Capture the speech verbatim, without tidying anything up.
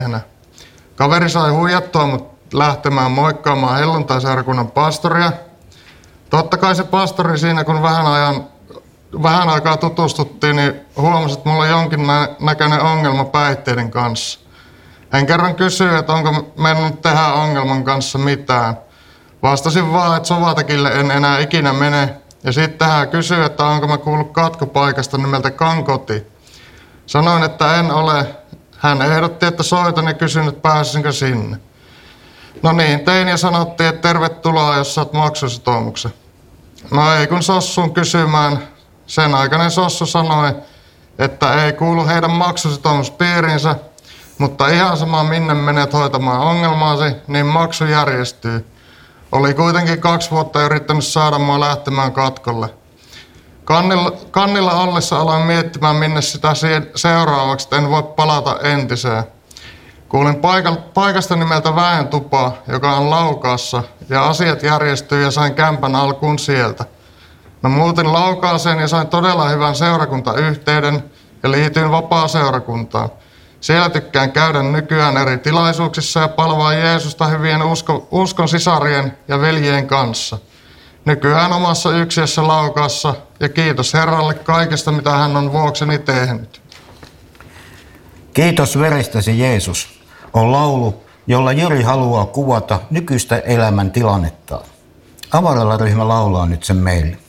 Kaveri sai huijattua mut lähtemään moikkaamaan helluntaiseurakunnan pastoria. Totta kai se pastori siinä, kun vähän, ajan, vähän aikaa tutustuttiin, niin huomasi, että mulla on jonkin näköinen ongelma päihteiden kanssa. Hän kerran kysyi, että onko mennyt tehdä ongelman kanssa mitään. Vastasin vaan, että Sovatekille en enää ikinä mene. Ja sitten hän kysyi, että onko mä kuullut katkopaikasta nimeltä Kankoti. Sanoin, että en ole. Hän ehdotti, että soitan ja kysyin, että pääsinkö sinne. No niin, tein ja sanottiin, että tervetuloa, jos saat maksusitoumuksen. No ei kun Sossuun kysymään. Sen aikainen Sossu sanoi, että ei kuulu heidän maksusitoumuspiiriinsä, mutta ihan sama minne menet hoitamaan ongelmaasi, niin maksu järjestyy. Oli kuitenkin kaksi vuotta yrittänyt saada mua lähtemään katkolle. Kannilla, kannilla ollessa aloin miettimään, minne sitä seuraavaksi, että en voi palata entiseen. Kuulin paika, paikasta nimeltä Väentupa, joka on Laukaassa, ja asiat järjestyi ja sain kämpän alkuun sieltä. Mä muutin Laukaaseen ja sain todella hyvän seurakuntayhteyden ja liityin vapaa-seurakuntaan. Siellä tykkään käydä nykyään eri tilaisuuksissa ja palvaa Jeesusta hyvien usko, uskon sisarien ja veljien kanssa. Nykyään omassa yksiössä Laukaassa ja kiitos Herralle kaikesta, mitä hän on vuokseni tehnyt. Kiitos veristäsi Jeesus on laulu, jolla Jyri haluaa kuvata nykyistä elämän tilannetta. Avaralla ryhmä laulaa nyt sen meille.